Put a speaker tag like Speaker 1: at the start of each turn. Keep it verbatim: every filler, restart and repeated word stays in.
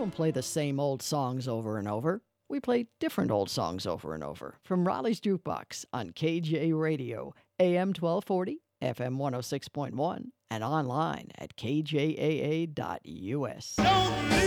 Speaker 1: don't play the same old songs over and over. We play different old songs over and over. From Raleigh's Jukebox on K J Radio, A M twelve forty, F M one oh six point one, and online at K J A A dot U S.